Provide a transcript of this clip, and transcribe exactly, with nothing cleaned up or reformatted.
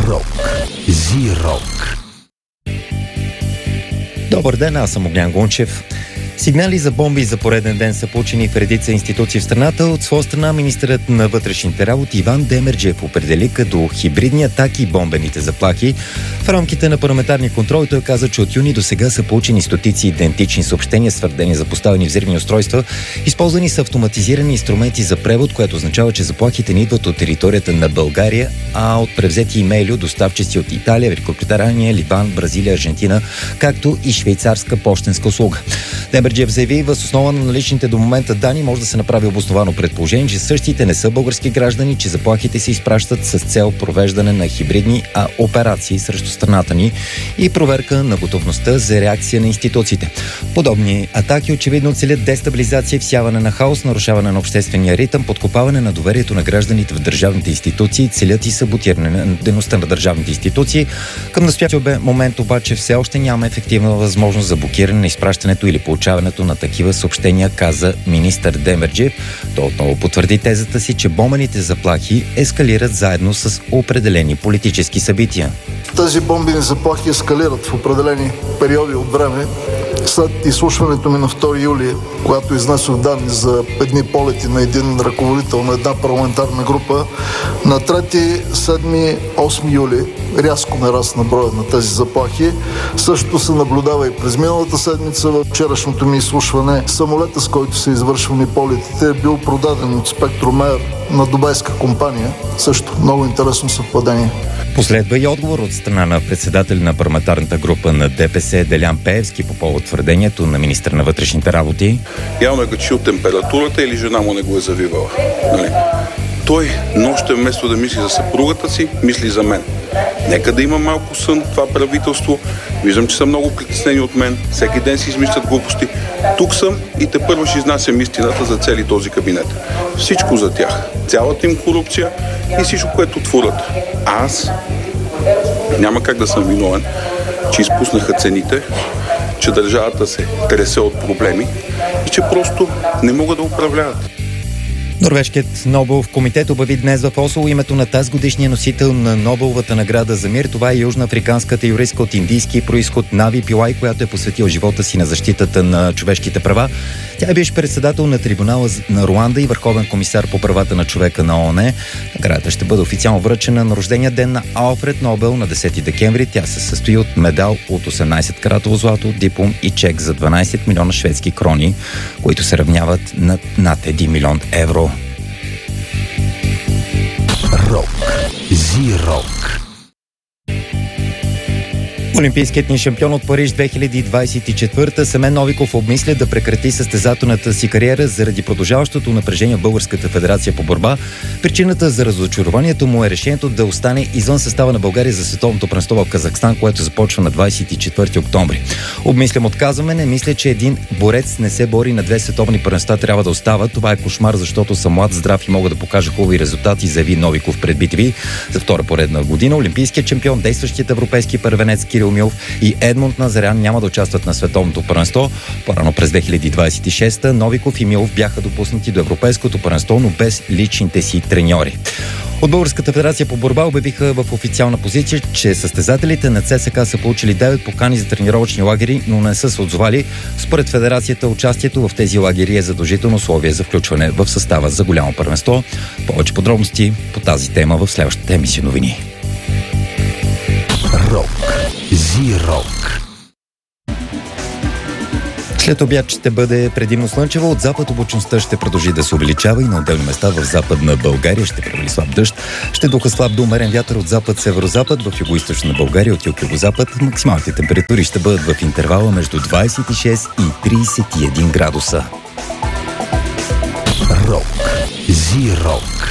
Рок. Зи-рок. Добър ден, аз съм Огнян Гунчев. Сигнали за бомби за пореден ден са получени в редица институции в страната. От своя страна министърът на вътрешните работи Иван Демерджиев определи като хибридни атаки и бомбените заплахи. В рамките на парламентарния контрол той каза, че от юни до сега са получени стотици идентични съобщения с твърдения за поставени взривни устройства. Използвани са автоматизирани инструменти за превод, което означава, че заплахите не идват от територията на България, а от превзети имейли от доставчици от Италия, Великобритания, Ливан, Бразилия, Аржентина, както и швейцарска пощенска услуга. Демерджиев заяви, въз основа на наличните до момента данни може да се направи обосновано предположение, че същите не са български граждани, че заплахите се изпращат с цел провеждане на хибридни а, операции срещу страната ни и проверка на готовността за реакция на институциите. Подобни атаки очевидно целят дестабилизация, всяване на хаос, нарушаване на обществения ритъм, подкопаване на доверието на гражданите в държавните институции, целят и саботиране на дейността на държавните институции. Към настоящия момент обаче все още няма ефективна възможност за блокиране на изпращането или получаването на такива съобщения, каза министър Демерджиев. Той отново потвърди тезата си, че бомбените заплахи ескалират заедно с определени политически събития. Тези бомбени заплахи ескалират в определени периоди от време. След изслушването ми на втори юли, когато изнесох данни за едни полети на един ръководител на една парламентарна група, на трети, седми, осми юли рязко нарасна броя на тези заплахи. Същото се наблюдава и през миналата седмица. В вчерашното ми изслушване самолета, с който са извършвани полетите, е бил продаден от Спектрумер на дубайска компания. Също много интересно съвпадение. Последва и отговор от страна на председателя на парламентарната група на ДПС Делян Пеевски по повод твърдението на министър на вътрешните работи. Явно е качил температурата или жена му не го е завивала. Нали? Той нощем вместо да мисли за съпругата си, мисли за мен. Нека да има малко сън това правителство. Виждам, че са много притеснени от мен. Всеки ден си измислят глупости. Тук съм и тепърва ще изнасям истината за цели този кабинет. Всичко за тях. Цялата им корупция и всичко, което творят. Аз няма как да съм виновен, че изпуснаха цените, че държавата се тресе от проблеми и че просто не могат да управляват. Норвежкият Нобелов комитет обяви днес в Осло името на тази годишния носител на Нобеловата награда за мир. Това е южноафриканската юристка от индийски произход Нави Пилай, която е посветила живота си на защитата на човешките права. Тя е бивш председател на трибунала на Руанда и върховен комисар по правата на човека на ООН. Наградата ще бъде официално връчена на рождения ден на Алфред Нобел на десети декември. Тя се състои от медал от осемнайсет каратово злато, диплом и чек за дванайсет милиона шведски крони, които се равняват на над един милион евро. Рок. Зи-рок. Олимпийският ни шампион от Париж две хиляди двайсет и четвърта Семен Новиков обмисля да прекрати състезателната си кариера заради продължаващото напрежение в Българската федерация по борба. Причината за разочарованието му е решението да остане извън състава на България за световното първенство в Казахстан, което започва на двайсет и четвърти октомври. Обмислям отказваме, не мисля, че един борец не се бори на две световни първенства, трябва да остава. Това е кошмар, защото съм млад, здрав и мога да покажа хубави резултати, заяви Новиков пред би ти ви. За втора поредна година олимпийският чемпион, действащият европейски първенец Кирил Милов и Едмунд Назарян няма да участват на световното първенство. По-рано през две хиляди двайсет и шеста Новиков и Милов бяха допуснати до европейското първенство, но без личните си треньори. От Българската федерация по борба обявиха в официална позиция, че състезателите на ЦСКА са получили девет покани за тренировъчни лагери, но не са се отзовали. Според федерацията, участието в тези лагери е задължително условие за включване в състава за голямо първенство. Повече подробности по тази тема в следващата емисия новини. Рок. Зи-рок. След обяд ще бъде предимно слънчево. От запад облачността ще продължи да се увеличава и на отделни места в западна България ще превали слаб дъжд. Ще духа слаб до умерен вятър от запад-северозапад, в югоизточна България от юг-югозапад. Максималните температури ще бъдат в интервала между двайсет и шест и трийсет и един градуса. Рок. Зи-рок.